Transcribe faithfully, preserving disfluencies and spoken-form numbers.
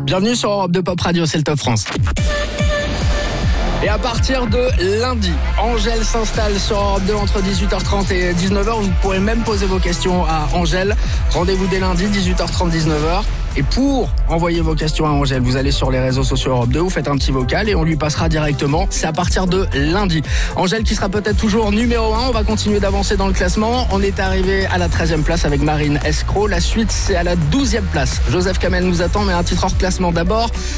Bienvenue sur Europe deux Pop Radio, c'est le Top France. Et à partir de lundi, Angèle s'installe sur Europe deux entre dix-huit heures trente et dix-neuf heures. Vous pourrez même poser vos questions à Angèle. Rendez-vous dès lundi, dix-huit heures trente, dix-neuf heures. Et pour envoyer vos questions à Angèle, vous allez sur les réseaux sociaux Europe deux, vous faites un petit vocal et on lui passera directement. C'est à partir de lundi. Angèle qui sera peut-être toujours numéro un. On va continuer d'avancer dans le classement. On est arrivé à la treizième place avec Marine Escroc. La suite, c'est à la douzième place. Joseph Kamel nous attend, mais un titre hors classement d'abord.